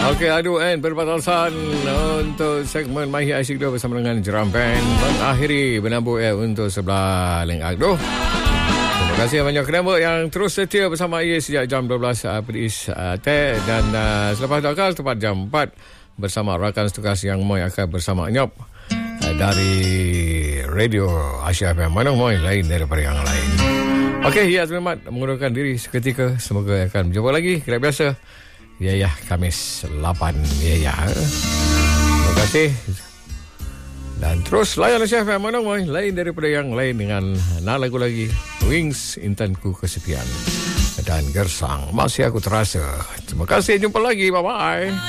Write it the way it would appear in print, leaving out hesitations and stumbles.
Okey, aduh berbatasan untuk segmen Mahir Asyik 2 bersama dengan Jeram Band mengakhiri Benambut untuk sebelah Lengak tu. Terima kasih banyak kenapa yang terus setia bersama ia sejak jam 12 pedis dan selepas tu akal tepat jam 4 bersama rakan setugas yang Moy akan bersama Nyop dari Radio Asia FM. Mana Moy lain daripada yang lain. Okey, ya selamat mengundurkan diri seketika. Semoga akan berjumpa lagi kira biasa. Ya, Khamis 8. Ya. Terima kasih. Dan terus layan Asia FM. Mana Moy lain daripada yang lain dengan lagu lagi. Wings, Intanku Kesepian dan Gersang Masih Aku Terasa. Terima kasih, jumpa lagi. Bye-bye.